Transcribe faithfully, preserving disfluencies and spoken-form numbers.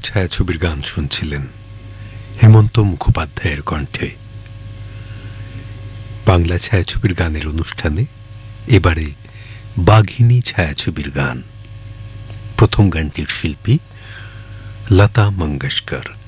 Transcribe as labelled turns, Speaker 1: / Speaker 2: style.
Speaker 1: ছায়াছবির গান শুনছিলেন হেমন্ত মুখোপাধ্যায়ের কণ্ঠে। বাংলা ছায়াছবির গানের অনুষ্ঠানে এবারে বাঘিনী ছায়াছবির গান। প্রথম গানটির শিল্পী লতা মঙ্গেশকর।